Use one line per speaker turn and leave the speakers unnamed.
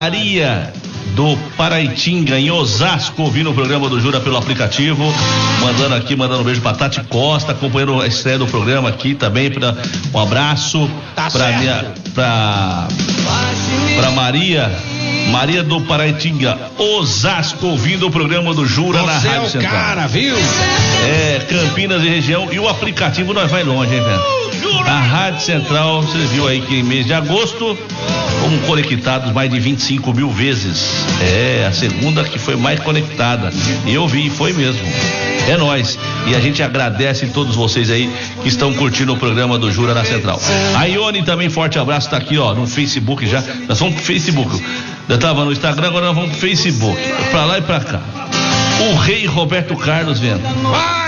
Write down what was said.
Maria do Paraitinga, em Osasco, ouvindo o programa do Jura pelo aplicativo, mandando um beijo pra Tati Costa, acompanhando a estreia do programa aqui também, um abraço pra Maria do Paraitinga, Osasco, ouvindo o programa do Jura na Rádio Central.
Cara, viu?
Campinas e região, e o aplicativo nós vai longe, hein, velho? A Rádio Central, você viu aí que em mês de agosto fomos conectados mais de 25 mil vezes. A segunda que foi mais conectada. E eu vi, foi mesmo. É nóis. E a gente agradece a todos vocês aí que estão curtindo o programa do Jura na Central. A Ione também, forte abraço, tá aqui, ó, no Facebook já. Nós vamos pro Facebook. Eu tava no Instagram, agora nós vamos pro Facebook. Pra lá e pra cá. O rei Roberto Carlos vendo.